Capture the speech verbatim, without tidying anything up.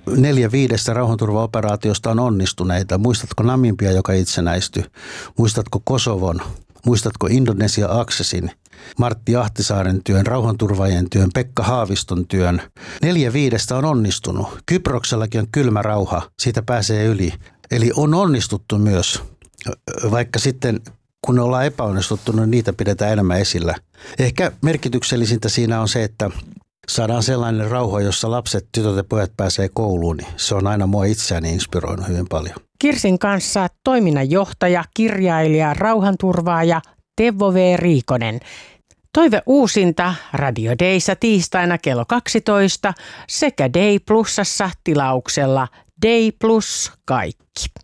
neljä viidestä rauhanturvaoperaatiosta on onnistuneita. Muistatko Namibia, joka itsenäistyi? Muistatko Kosovon? Muistatko Indonesia Accessin? Martti Ahtisaaren työn, rauhanturvaajien työn, Pekka Haaviston työn. Neljä viidestä on onnistunut. Kyproksellakin on kylmä rauha, siitä pääsee yli. Eli on onnistuttu myös, vaikka sitten kun ollaan epäonnistuttu, niin niitä pidetään enemmän esillä. Ehkä merkityksellisintä siinä on se, että saadaan sellainen rauha, jossa lapset, tytöt ja pojat pääsee kouluun. Niin se on aina mua itseäni inspiroinut hyvin paljon. Kirsin kanssa toiminnanjohtaja, kirjailija, rauhanturvaaja Teuvo V. Riikonen. Toive uusinta Radio Dayssa tiistaina kello kaksitoista sekä Day Plusassa tilauksella Day Plus kaikki.